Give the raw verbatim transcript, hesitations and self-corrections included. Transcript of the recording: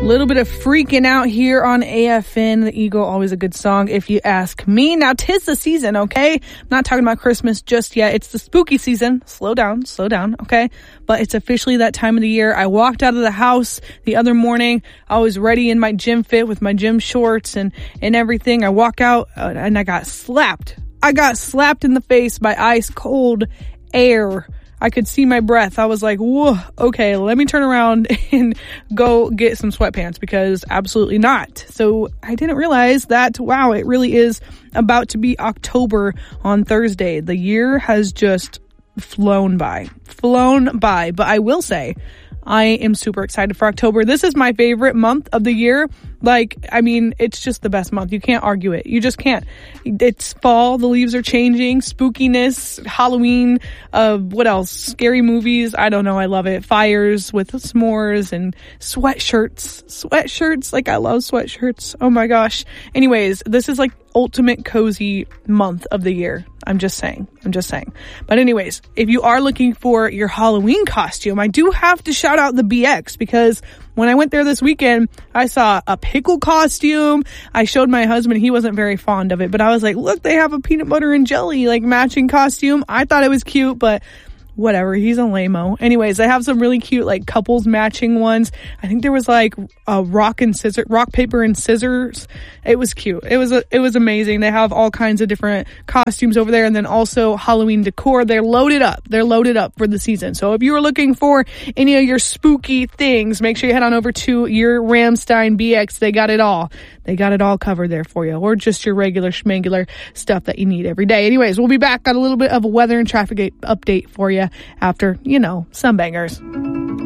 Little bit of freaking out here on A F N. The Eagle, always a good song if you ask me. Now, 'tis the season, okay? I'm not talking about Christmas just yet. It's the spooky season. Slow down, slow down, okay? But it's officially that time of the year. I walked out of the house the other morning. I was ready in my gym fit with my gym shorts and, and everything. I walk out uh, and I got slapped. I got slapped in the face by ice cold air. I could see my breath. I was like, whoa, okay, let me turn around and go get some sweatpants because absolutely not. So I didn't realize that, wow, it really is about to be October on Thursday. The year has just flown by, flown by. But I will say, I am super excited for October. This is my favorite month of the year. Like, I mean, it's just the best month. You can't argue it. You just can't. It's fall. The leaves are changing. Spookiness, Halloween, uh, what else? Scary movies. I don't know. I love it. Fires with s'mores and sweatshirts. Sweatshirts. Like, I love sweatshirts. Oh my gosh. Anyways, this is like ultimate cozy month of the year. I'm just saying. I'm just saying. But anyways, if you are looking for your Halloween costume, I do have to shout out the B X because when I went there this weekend, I saw a pickle costume. I showed my husband. He wasn't very fond of it, but I was like, look, they have a peanut butter and jelly, like, matching costume. I thought it was cute, but whatever. He's a lame-o. Anyways, they have some really cute, like, couples matching ones. I think there was like a rock and scissor, rock, paper and scissors. It was cute. It was, a, it was amazing. They have all kinds of different costumes over there. And then also Halloween decor. They're loaded up. They're loaded up for the season. So if you are looking for any of your spooky things, make sure you head on over to your Ramstein B X. They got it all. They got it all covered there for you, or just your regular schmangular stuff that you need every day. Anyways, we'll be back. Got a little bit of a weather and traffic update for you after, you know, some bangers.